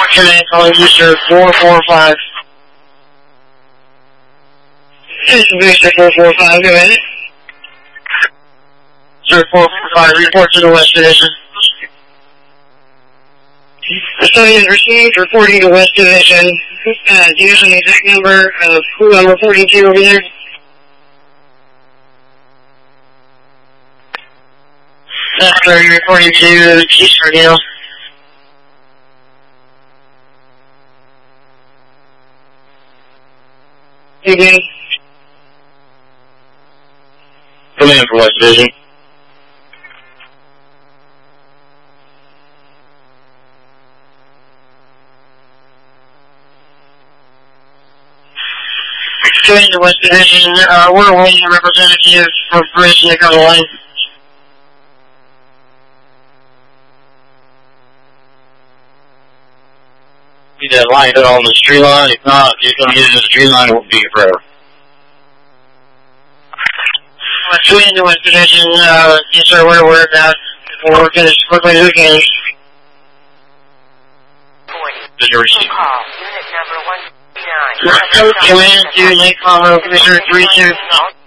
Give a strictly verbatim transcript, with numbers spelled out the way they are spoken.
Command calling booster four four five. Booster four four five, go ahead. Sir, four four five, report to the West Division. Custodian received, reporting to West Division. Uh, do you have an exact number of who I'm reporting to over there? That's where you're reporting to Chief Cardinal. Again. Command for West Division. Joining the West Division, uh, we're awaiting a representative for Bridge Nick on the line. Need that line put on the street line. If not, if you're going to get into the street line, it won't be your forever. Joining the West Division, uh, yes sir, we're aware of that. We're working as quickly as we can. Did you receive? Call, unit number one nine. Command to Nick Combo, Commissioner three two.